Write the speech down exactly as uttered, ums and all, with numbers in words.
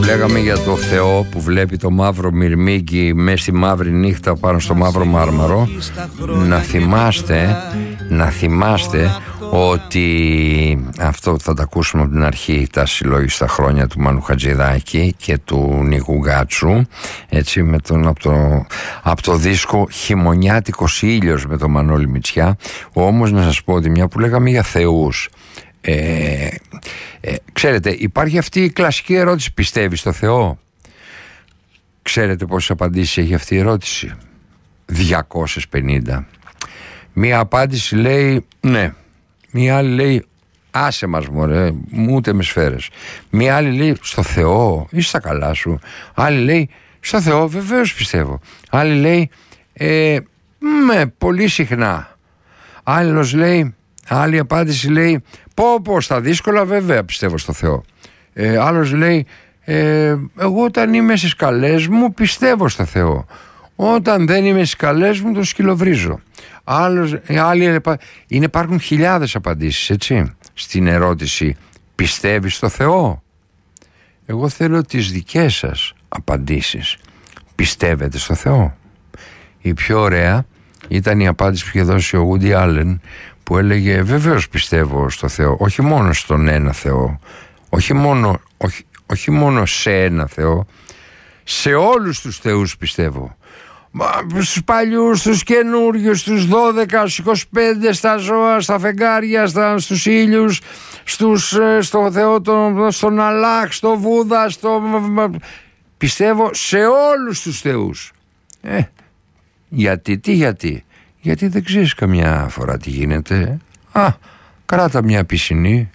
λέγαμε για το Θεό που βλέπει το μαύρο μυρμήγκι μέσα στη μαύρη νύχτα πάνω στο μαύρο μάρμαρο, να θυμάστε, να θυμάστε ότι αυτό θα τα ακούσουμε από την αρχή, τα συλλογιστά χρόνια του Μάνου Χατζηδάκη και του Νίκου Γκάτσου, έτσι, με τον, από, το, από το δίσκο Χειμωνιάτικος ήλιος με τον Μανώλη Μητσιά. Όμως να σας πω ότι μια που λέγαμε για θεούς, ε, ε, ξέρετε, υπάρχει αυτή η κλασική ερώτηση, πιστεύεις στο Θεό? Ξέρετε πόσες απαντήσεις έχει αυτή η ερώτηση? διακόσιες πενήντα. Μία απάντηση λέει ναι, μία άλλη λέει άσε μας μωρέ, ούτε με σφαίρες. Μία άλλη λέει στο Θεό, είσαι στα καλά σου. Άλλη λέει στο Θεό βεβαίως πιστεύω. Άλλη λέει ε, με πολύ συχνά. Άλλος λέει, άλλη απάντηση λέει πω πω στα δύσκολα βέβαια πιστεύω στο Θεό. ε, Άλλος λέει ε, εγώ όταν είμαι στις καλές μου πιστεύω στο Θεό, όταν δεν είμαι στις καλές μου το σκυλοβρίζω. Άλλος, άλλοι, είναι, υπάρχουν χιλιάδες απαντήσεις, έτσι, στην ερώτηση πιστεύεις στο Θεό? Εγώ θέλω τις δικές σας απαντήσεις. Πιστεύετε στο Θεό? Η πιο ωραία ήταν η απάντηση που είχε δώσει ο Γούντι Άλεν, που έλεγε βεβαίως πιστεύω στο Θεό, όχι μόνο στον ένα Θεό, όχι μόνο, όχι, όχι μόνο σε ένα Θεό, σε όλους τους θεούς πιστεύω. Στους παλιούς, στους καινούριους, στους δώδεκα, στους είκοσι πέντε, στα ζώα, στα φεγγάρια, στα, στους ήλιους, στους, στο Θεό, τον, στον Αλλάχ, στο Βούδα, στο... πιστεύω σε όλους τους θεούς. Ε, γιατί, τι γιατί? Γιατί δεν ξέρεις καμιά φορά τι γίνεται. Α, κράτα μια πισινή,